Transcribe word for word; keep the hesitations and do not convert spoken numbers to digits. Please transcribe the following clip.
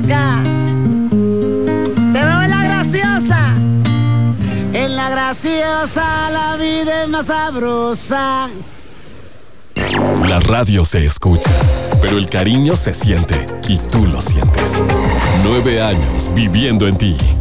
loca. Te veo en la graciosa. En la graciosa la vida es más sabrosa. La radio se escucha, pero el cariño se siente y tú lo sientes. Nueve años viviendo en ti.